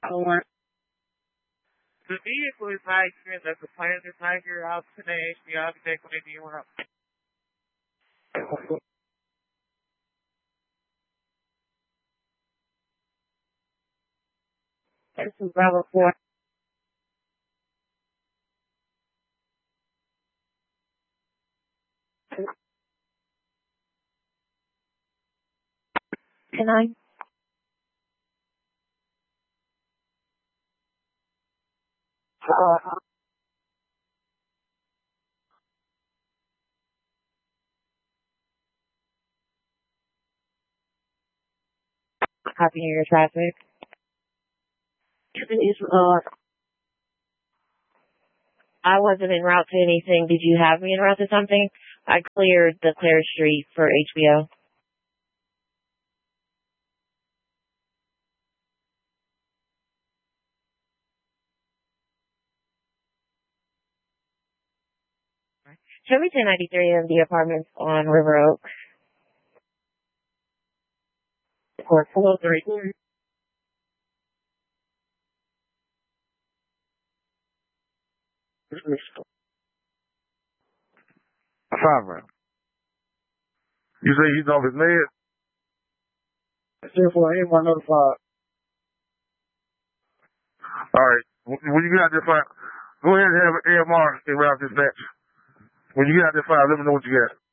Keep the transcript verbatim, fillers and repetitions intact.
Or The vehicle is not here. The complaint is not here. Out today. H B O. I'll be back whenever you want. this is Bravo four. Can I? Uh, copy your traffic. It's, uh, I wasn't en route to anything. Did you have me en route to something? I cleared the Claire Street for H B O. Show me ten ninety-three of the apartments on River Oak. Or four oh three. Five round. You say he's off his meds? Therefore, anyone notified. All right. When you get out there, five, go ahead and have an A M R in route dispatch. When you get out there, five, let me know what you got.